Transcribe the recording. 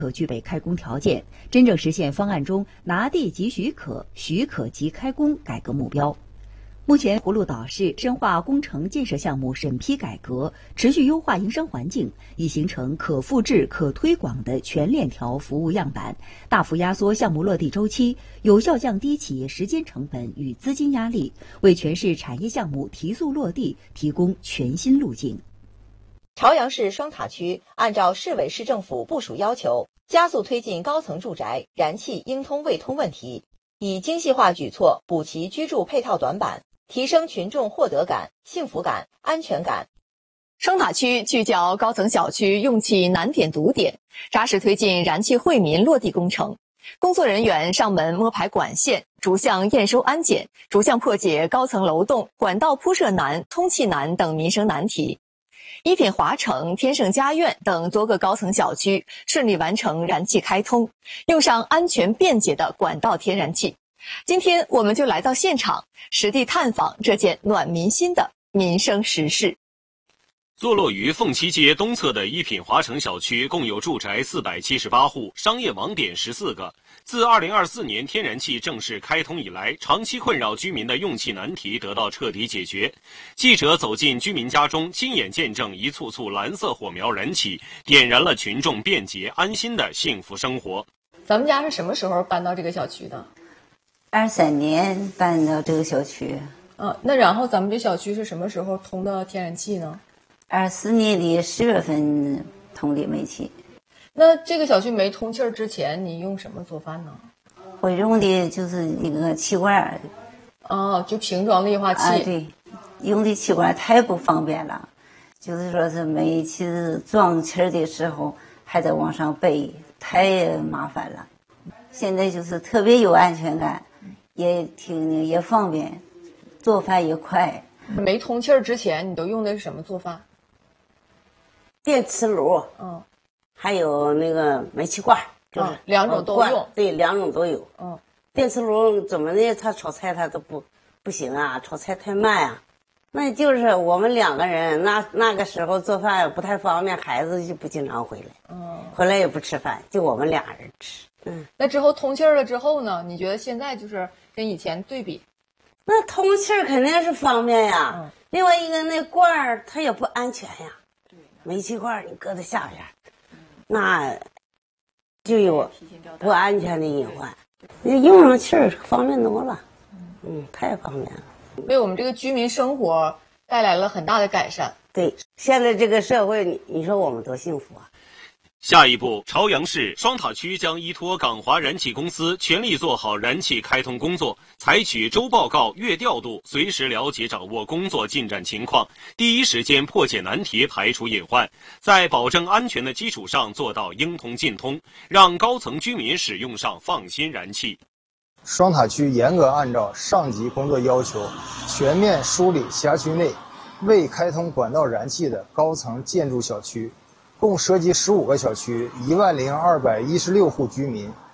可具备开工条件，真正实现方案中拿地即许可、许可即开工改革目标。目前，葫芦岛市深化工程建设项目审批改革，持续优化营商环境，已形成可复制、可推广的全链条服务样板，大幅压缩项目落地周期，有效降低企业时间成本与资金压力，为全市产业项目提速落地提供全新路径。 朝阳市双塔区按照市委市政府部署要求，加速推进高层住宅燃气应通未通问题，以精细化举措补齐居住配套短板，提升群众获得感、幸福感、安全感。 双塔区聚焦高层小区用气难点堵点，扎实推进燃气惠民落地工程。工作人员上门摸排管线，逐项验收安检，逐项破解高层楼栋、管道铺设难、通气难等民生难题。一品华城、天盛家苑等多个高层小区顺利完成燃气开通，用上安全便捷的管道天然气。今天我们就来到现场，实地探访这件暖民心的民生实事。 坐落于凤栖街东侧的一品华城小区，共有住宅478户，商业网点14个。自2024年天然气正式开通以来，长期困扰居民的用气难题得到彻底解决。记者走进居民家中，亲眼见证一簇簇蓝色火苗燃起，点燃了群众便捷安心的幸福生活。 咱们家是什么时候搬到这个小区的 ？23年搬到这个小区。 那然后咱们这小区是什么时候通的天然气呢 ？24年的10月份通的煤气。 那这个小区没通气儿之前，你用什么做饭呢？ 我用的就是那个气罐。 就瓶装液化气。 对，用的气罐太不方便了，就是说是煤气装气儿的时候还得往上背，太麻烦了。现在就是特别有安全感，也方便，做饭也快。 没通气儿之前，你都用的是什么做饭？ 电磁炉，还有那个煤气罐，就是两种都用。 对，两种都有。电磁炉怎么的，它炒菜它都不行啊，炒菜太慢啊。那就是我们2个人，那个时候做饭不太方便，孩子就不经常回来，回来也不吃饭，就我们俩人吃。 那之后通气儿了之后呢？你觉得现在就是跟以前对比？ 那通气儿肯定是方便呀。另外一个那罐儿它也不安全呀。煤气罐你搁在下边，那就有不安全的隐患。你用上气儿方便多了，太方便了， 为我们这个居民生活带来了很大的改善。 对，现在这个社会，你说我们多幸福啊！ 下一步，朝阳市双塔区将依托港华燃气公司，全力做好燃气开通工作，采取周报告、月调度，随时了解掌握工作进展情况，第一时间破解难题，排除隐患，在保证安全的基础上做到应通尽通，让高层居民使用上放心燃气。 双塔区严格按照上级工作要求，全面梳理辖区内未开通管道燃气的高层建筑小区，共涉及15个小区，10216户居民，